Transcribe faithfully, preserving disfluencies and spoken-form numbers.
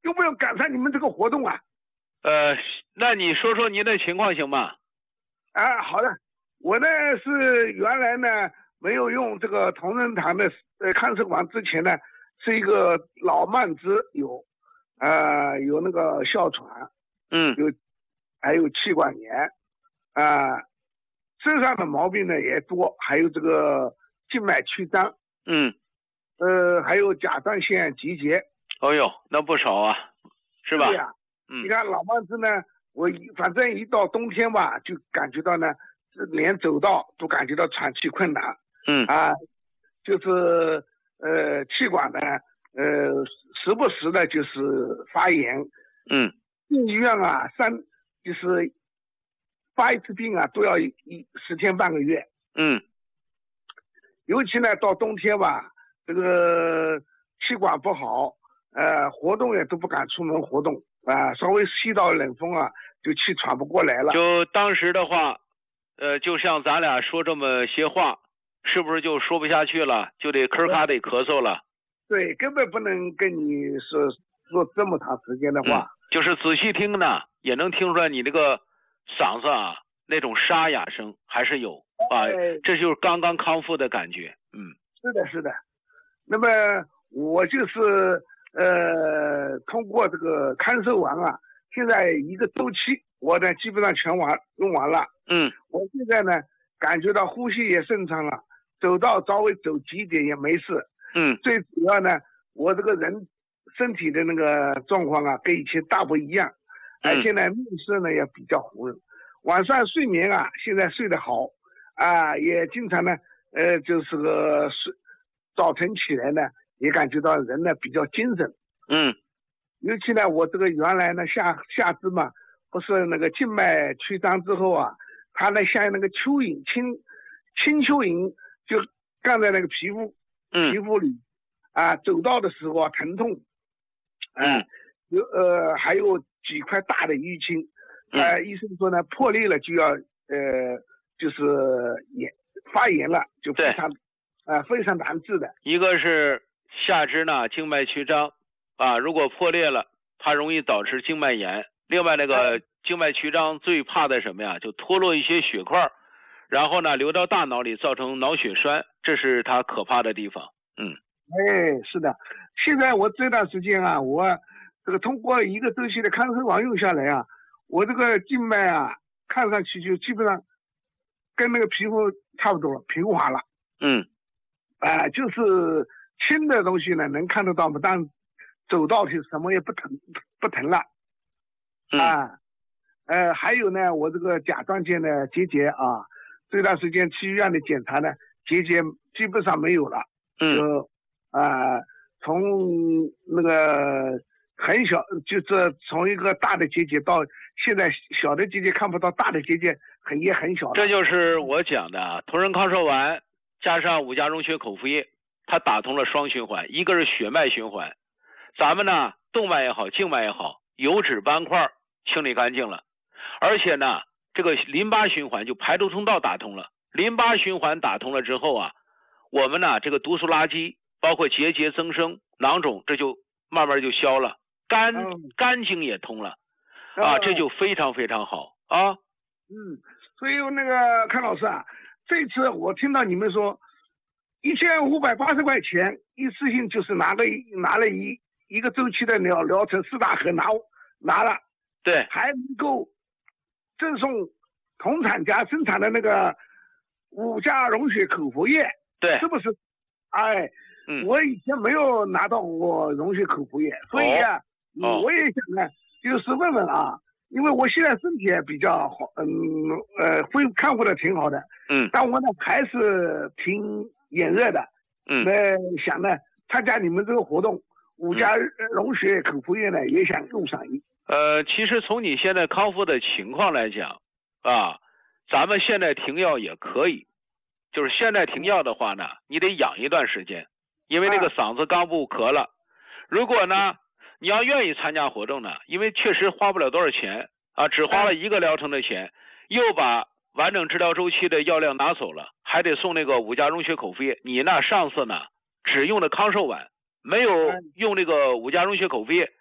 用不用赶上你们这个活动啊？ 呃，那你说说您的情况行吗？ 啊，好的，我呢是原来呢没有用这个同仁堂的呃康寿丸之前呢，是一个老慢支有，呃有那个哮喘， 嗯， 有还有气管炎，啊、呃，身上的毛病呢也多，还有这个静脉曲张， 嗯， 呃，还有甲状腺结节。 哦呦，那不少啊，是吧？ 对呀， 嗯， 你看老慢支呢，我一反正一到冬天吧，就感觉到呢，连走道都感觉到喘气困难。 嗯啊，就是呃气管呢，呃时不时的就是发炎。 嗯， 进医院啊，三就是发一次病啊，都要一一十天半个月。 嗯， 尤其呢到冬天吧，这个气管不好，呃活动也都不敢出门活动啊、呃，稍微吸到冷风啊，就气喘不过来了。 就当时的话，呃，就像咱俩说这么些话，是不是就说不下去了，就得咳咔得咳嗽了？ 对，根本不能跟你说说这么长时间的话。 嗯、就是仔细听呢，也能听出来你这个嗓子啊，那种沙哑声还是有啊， 哎、 这就是刚刚康复的感觉。嗯， 是的，是的。那么我就是呃，通过这个康寿丸啊，现在一个周期我呢基本上全完用完了。 嗯， 我现在呢感觉到呼吸也顺畅了，走道稍微走急一点也没事。 嗯， 最主要呢，我这个人身体的那个状况啊，跟以前大不一样，而且呢面色呢也比较红润，晚上睡眠啊现在睡得好啊，也经常呢呃就是个睡早晨起来呢也感觉到人呢比较精神。 嗯， 尤其呢我这个原来呢下下肢嘛，不是那个静脉曲张之后啊，它呢像那个蚯蚓青青蚯蚓就干在那个皮肤。 嗯， 皮肤里啊，走道的时候啊疼痛，啊、 嗯， 有呃还有几块大的淤青，呃、嗯、医生说呢破裂了就要呃就是炎发炎了，就非常啊、呃、非常难治的。 一个是下肢呢静脉曲张啊，如果破裂了，它容易导致静脉炎。另外那个静脉曲张最怕的什么呀？就脱落一些血块。然后呢，流到大脑里，造成脑血栓，这是它可怕的地方。嗯， 哎，是的。现在我这段时间啊，我这个通过一个周期的康寿丸用下来啊，我这个静脉啊，看上去就基本上跟那个皮肤差不多了，平滑了。 嗯， 啊、呃，就是轻的东西呢能看得到嘛，但走到去什么也不疼，不疼了。啊，呃，还有呢，我这个甲状腺的结节啊。这段时间去医院的检查呢，结节基本上没有了。 嗯， 就啊、呃，从那个很小，就是从一个大的结节到现在小的结节看不到，大的结节很也很小了。 这就是我讲的同仁康寿丸加上五加溶血口服液，它打通了双循环，一个是血脉循环，咱们呢动脉也好，静脉也好，油脂斑块清理干净了，而且呢。这个淋巴循环就排毒通道打通了，淋巴循环打通了之后啊，我们呢这个毒素垃圾，包括结节增生、囊肿，这就慢慢就消了，肝、嗯、肝经也通了，啊、嗯，这就非常非常好啊。 嗯，所以那个康老师啊，这次我听到你们说一千五百八十块钱，一次性就是拿了一拿了一一个周期的疗疗程四大盒拿拿了， 对， 还能够。赠送同厂家生产的那个五加溶血口服液， 对， 是不是？哎， 嗯， 我以前没有拿到过溶血口服液，所以啊， 哦、 我也想呢，就是问问啊，因为我现在身体也比较好，嗯呃，恢康复的挺好的， 嗯， 但我呢还是挺炎热的， 嗯， 那想呢参加你们这个活动，五加溶血口服液呢、嗯、也想用上一。 呃，其实从你现在康复的情况来讲，啊，咱们现在停药也可以，就是现在停药的话呢，你得养一段时间，因为这个嗓子刚不咳了。如果呢，你要愿意参加活动呢，因为确实花不了多少钱啊，只花了一个疗程的钱，又把完整治疗周期的药量拿走了，还得送那个五加溶血口服液。你呢，上次呢只用的康寿丸，没有用这个五加溶血口服液。